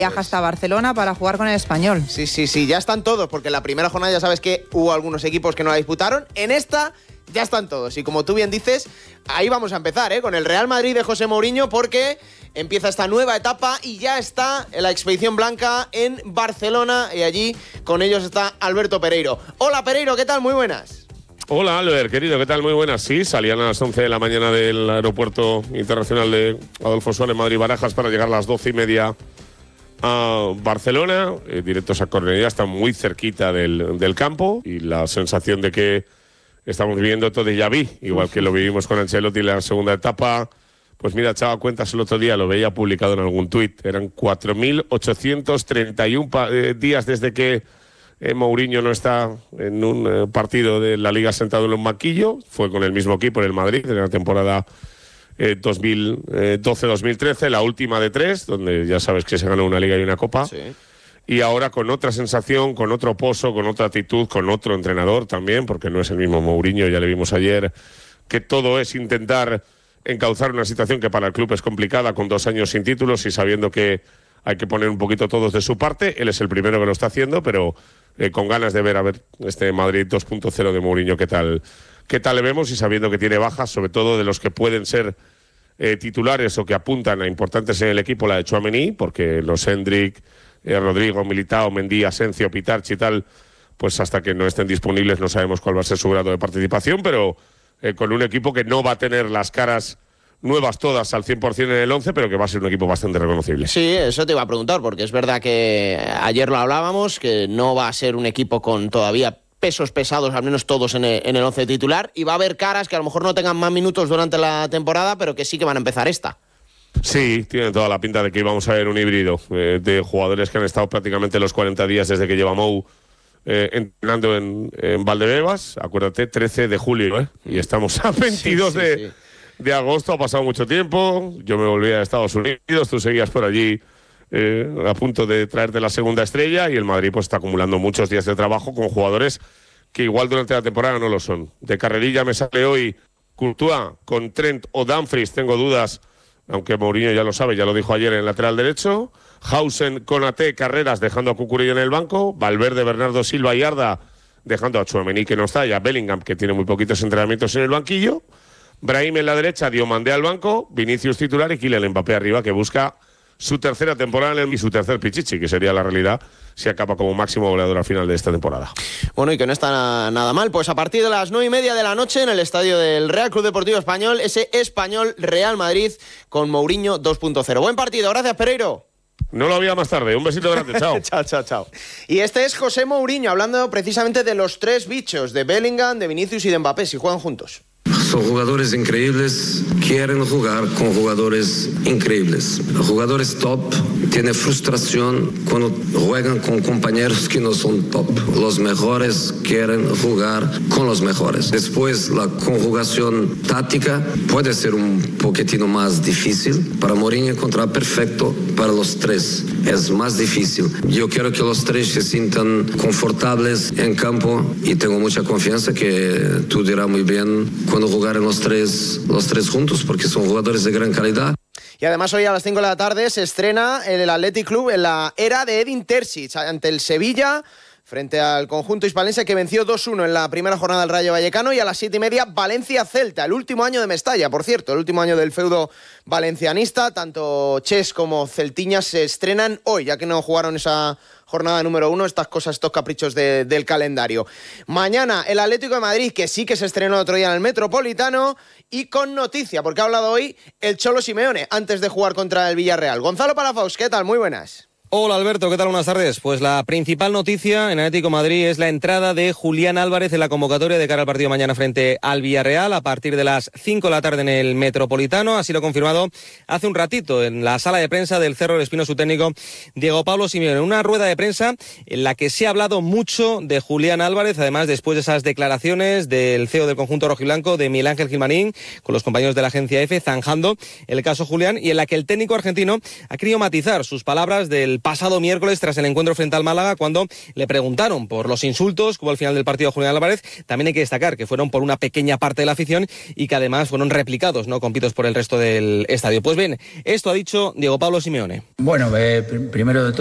Viaja hasta Barcelona para jugar con el Español. Sí, ya están todos, porque en la primera jornada ya sabes que hubo algunos equipos que no la disputaron. En esta ya están todos, y como tú bien dices, ahí vamos a empezar, con el Real Madrid de José Mourinho, porque empieza esta nueva etapa y ya está la expedición blanca en Barcelona, y allí con ellos está Alberto Pereiro. Hola Pereiro, ¿qué tal? Muy buenas. Hola Albert, querido, ¿qué tal? Muy buenas. Sí, salían a las 11 de la mañana del aeropuerto internacional de Adolfo Suárez, Madrid-Barajas, para llegar a las 12:30 a Barcelona, directos a Cornellà, están muy cerquita del campo, y la sensación de que estamos viviendo todo déjà vu, igual que lo vivimos con Ancelotti en la segunda etapa. Pues mira, echaba cuentas el otro día, lo veía publicado en algún tuit, eran 4.831 días desde que Mourinho no está en un partido de la Liga sentado en un banquillo. Fue con el mismo equipo en el Madrid en la temporada 2012-2013, la última de 3, donde ya sabes que se ganó una Liga y una Copa. Sí. Y ahora con otra sensación, con otro pozo, con otra actitud, con otro entrenador también, porque no es el mismo Mourinho, ya le vimos ayer, que todo es intentar encauzar una situación que para el club es complicada, con 2 años sin títulos y sabiendo que hay que poner un poquito todos de su parte. Él es el primero que lo está haciendo, pero con ganas de ver a ver este Madrid 2.0 de Mourinho qué tal le vemos, y sabiendo que tiene bajas, sobre todo de los que pueden ser titulares o que apuntan a importantes en el equipo, la de Tchouaméni, porque los Hendrick, Rodrigo, Militao, Mendy, Asensio, Pitarch y tal, pues hasta que no estén disponibles no sabemos cuál va a ser su grado de participación, pero con un equipo que no va a tener las caras nuevas todas al 100% en el 11, pero que va a ser un equipo bastante reconocible. Sí, eso te iba a preguntar, porque es verdad que ayer lo hablábamos, que no va a ser un equipo con todavía pesos pesados, al menos todos en el 11 titular, y va a haber caras que a lo mejor no tengan más minutos durante la temporada, pero que sí que van a empezar esta. Sí, tiene toda la pinta de que íbamos a ver un híbrido de jugadores que han estado prácticamente los 40 días desde que lleva Mou entrenando en Valdebebas. Acuérdate, 13 de julio, y estamos a 22 de agosto, ha pasado mucho tiempo. Yo me volví a Estados Unidos, tú seguías por allí a punto de traerte la segunda estrella, y el Madrid pues está acumulando muchos días de trabajo con jugadores que igual durante la temporada no lo son. De carrerilla me sale hoy Courtois con Trent o Dumfries, tengo dudas, aunque Mourinho ya lo sabe, ya lo dijo ayer en el lateral derecho. Hausen, Konaté, Carreras, dejando a Cucurella en el banco. Valverde, Bernardo Silva y Arda, dejando a Tchouaméni, que no está, y a Bellingham, que tiene muy poquitos entrenamientos en el banquillo. Brahim en la derecha, Diomandé al banco, Vinicius titular y Kylian Mbappé arriba, que busca su tercera temporada y su tercer pichichi, que sería la realidad si acaba como máximo goleador al final de esta temporada. Bueno, y que no está nada mal. Pues a partir de las 9:30 de la noche en el estadio del Real Club Deportivo Español, ese Español Real Madrid con Mourinho 2.0. Buen partido, gracias Pereiro. No lo había más tarde, un besito grande, chao. Chao. Y este es José Mourinho hablando precisamente de los 3 bichos, de Bellingham, de Vinicius y de Mbappé, si juegan juntos. Son jugadores increíbles, quieren jugar con jugadores increíbles. Jugadores top tienen frustración cuando juegan con compañeros que no son top. Los mejores quieren jugar con los mejores. Después la conjugación táctica puede ser un poquitino más difícil. Para Mourinho encontrar perfecto para los 3 es más difícil. Yo quiero que los 3 se sientan confortables en campo, y tengo mucha confianza que tú dirás muy bien cuando jugar en los tres juntos, porque son jugadores de gran calidad. Y además hoy a las 5 de la tarde se estrena el Athletic Club en la era de Edin Terzic ante el Sevilla, frente al conjunto hispalense que venció 2-1 en la primera jornada del Rayo Vallecano, y a las 7:30 Valencia-Celta, el último año de Mestalla, por cierto, el último año del feudo valencianista. Tanto Ches como Celtiñas se estrenan hoy, ya que no jugaron esa jornada número 1, estas cosas, estos caprichos del calendario. Mañana el Atlético de Madrid, que sí que se estrenó otro día en el Metropolitano, y con noticia, porque ha hablado hoy el Cholo Simeone antes de jugar contra el Villarreal. Gonzalo Palafox, ¿qué tal? Muy buenas. Hola Alberto, ¿qué tal? Buenas tardes. Pues la principal noticia en Atlético de Madrid es la entrada de Julián Álvarez en la convocatoria de cara al partido mañana frente al Villarreal a partir de las 5 de la tarde en el Metropolitano. Así lo ha confirmado hace un ratito en la sala de prensa del Cerro del Espino su técnico Diego Pablo Simeone. Una rueda de prensa en la que se ha hablado mucho de Julián Álvarez, además después de esas declaraciones del CEO del conjunto rojiblanco, de Miguel Ángel Gilmarín, con los compañeros de la agencia EFE, zanjando el caso Julián, y en la que el técnico argentino ha querido matizar sus palabras del pasado miércoles tras el encuentro frente al Málaga, cuando le preguntaron por los insultos que hubo al final del partido a Julián Álvarez. También hay que destacar que fueron por una pequeña parte de la afición y que además fueron replicados, ¿no?, con pitos por el resto del estadio. Pues bien, esto ha dicho Diego Pablo Simeone. Bueno, primero de todo,